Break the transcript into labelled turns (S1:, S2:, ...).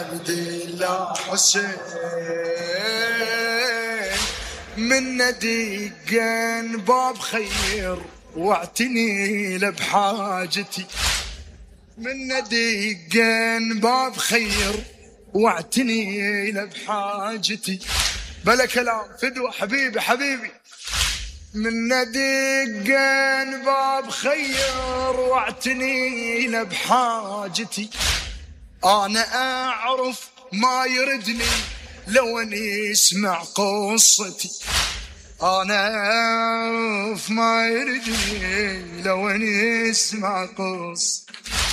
S1: عبد الله حسين من دقن باب خير واعتني له بحاجتي، من دقن باب خير واعتني له بحاجتي. بلا كلام فدوى حبيبي حبيبي. من دقن باب خير واعتني له بحاجتي، انا اعرف ما يردني لو اني اسمع قصتي، انا اعرف ما يردني لو اني اسمع قصتي.